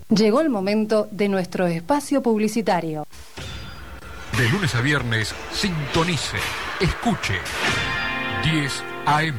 Llegó el momento de nuestro espacio publicitario. De lunes a viernes, sintonice, escuche 10 AM.